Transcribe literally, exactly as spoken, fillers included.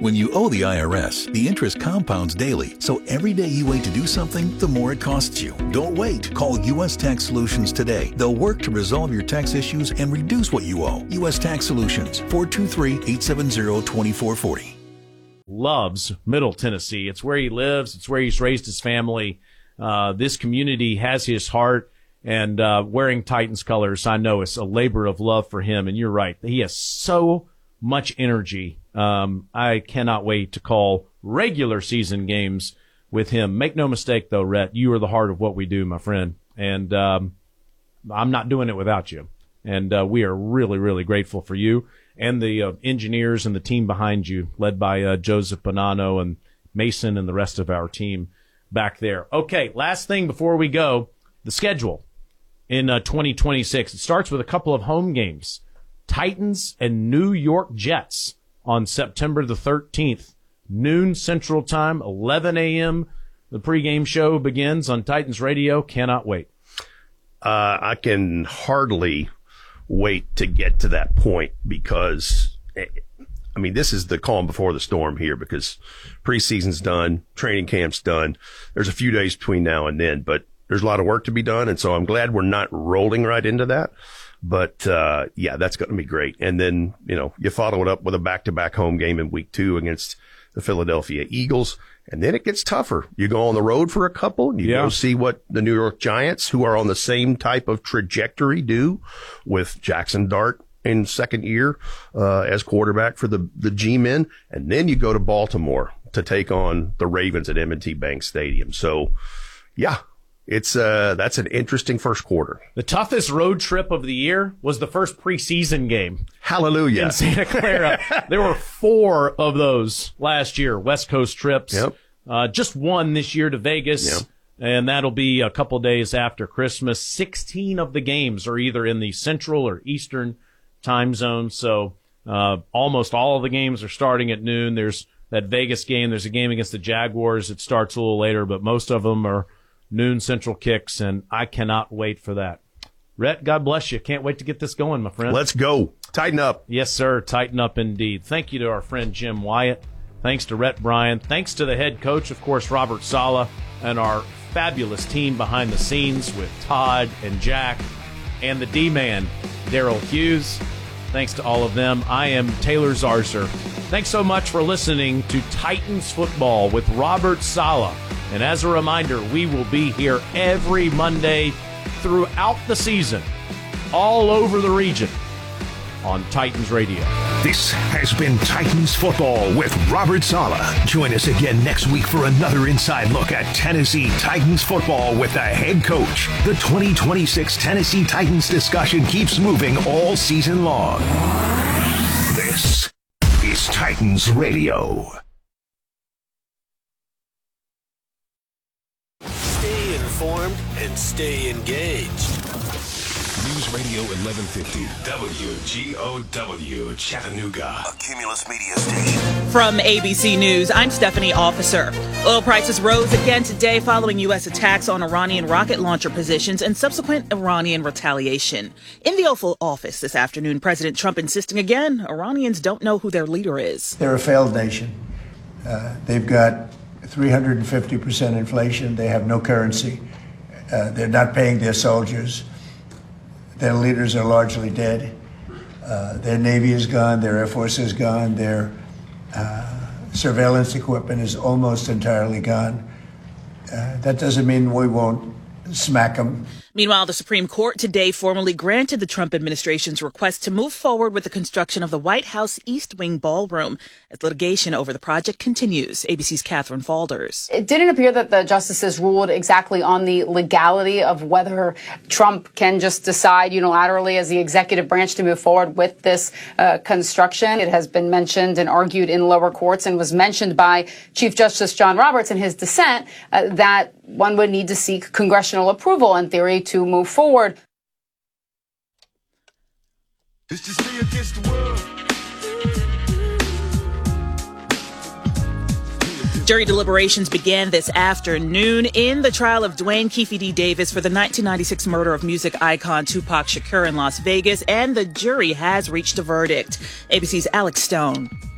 When you owe the I R S, the interest compounds daily, so every day you wait to do something, the more it costs you. Don't wait. Call U S Tax Solutions today. They'll work to resolve your tax issues and reduce what you owe. U S Tax Solutions, four two three, eight seven zero, two four four zero. Loves Middle Tennessee. It's where he lives. It's where he's raised his family. Uh, this community has his heart, and uh, wearing Titans colors, I know it's a labor of love for him. And you're right. He has so much energy. Um, I cannot wait to call regular season games with him. Make no mistake, though, Rhett, you are the heart of what we do, my friend. And um, I'm not doing it without you. And uh, we are really, really grateful for you and the uh, engineers and the team behind you, led by uh, Joseph Bonanno and Mason and the rest of our team back there. Okay, last thing before we go, the schedule in uh, twenty twenty-six. It starts with a couple of home games. Titans and New York Jets on September the thirteenth, noon Central Time, eleven a.m. The pregame show begins on Titans Radio. Cannot wait. Uh, I can hardly wait to get to that point because, I mean, this is the calm before the storm here because preseason's done, training camp's done. There's a few days between now and then, but there's a lot of work to be done, and so I'm glad we're not rolling right into that. But, uh, yeah, that's going to be great. And then, you know, you follow it up with a back-to-back home game in week two against the Philadelphia Eagles. And then it gets tougher. You go on the road for a couple and you yeah. go see what the New York Giants, who are on the same type of trajectory, do with Jackson Dart in second year, uh, as quarterback for the, the G-men. And then you go to Baltimore to take on the Ravens at M and T Bank Stadium. So, yeah. It's, uh, that's an interesting first quarter. The toughest road trip of the year was the first preseason game. Hallelujah. In Santa Clara. There were four of those last year, West Coast trips. Yep. Uh, just one this year to Vegas. Yep. And that'll be a couple days after Christmas. sixteen of the games are either in the Central or Eastern time zone. So, uh, almost all of the games are starting at noon. There's that Vegas game. There's a game against the Jaguars. It starts a little later, but most of them are noon Central kicks, and I cannot wait for that. Rhett, God bless you. Can't wait to get this going, my friend. Let's go. Tighten up. Yes, sir. Tighten up indeed. Thank you to our friend Jim Wyatt. Thanks to Rhett Bryan. Thanks to the head coach, of course, Robert Saleh, and our fabulous team behind the scenes with Todd and Jack and the D-man, Daryl Hughes. Thanks to all of them. I am Taylor Zarzer. Thanks so much for listening to Titans Football with Robert Saleh. And as a reminder, we will be here every Monday throughout the season, all over the region, on Titans Radio. This has been Titans Football with Robert Saleh. Join us again next week for another inside look at Tennessee Titans football with the head coach. The twenty twenty-six Tennessee Titans discussion keeps moving all season long. This is Titans Radio. Stay informed and stay engaged. News Radio eleven fifty, W G O W, Chattanooga. A Cumulus Media station. From A B C News, I'm Stephanie Officer. Oil prices rose again today following U S attacks on Iranian rocket launcher positions and subsequent Iranian retaliation. In the Oval Office this afternoon, President Trump insisting again Iranians don't know who their leader is. They're a failed nation. Uh, they've got three hundred fifty percent inflation. They have no currency. Uh, they're not paying their soldiers. Their leaders are largely dead. Uh, their Navy is gone. Their Air Force is gone. Their uh, surveillance equipment is almost entirely gone. Uh, that doesn't mean we won't smack them. Meanwhile, the Supreme Court today formally granted the Trump administration's request to move forward with the construction of the White House East Wing Ballroom as litigation over the project continues. A B C's Catherine Falders. It didn't appear that the justices ruled exactly on the legality of whether Trump can just decide unilaterally as the executive branch to move forward with this uh, construction. It has been mentioned and argued in lower courts and was mentioned by Chief Justice John Roberts in his dissent uh, that one would need to seek congressional approval in theory to move forward. It's just me against the world. Jury deliberations began this afternoon in the trial of Dwayne Keefe D. Davis for the nineteen ninety-six murder of music icon Tupac Shakur in Las Vegas, and the jury has reached a verdict. A B C's Alex Stone.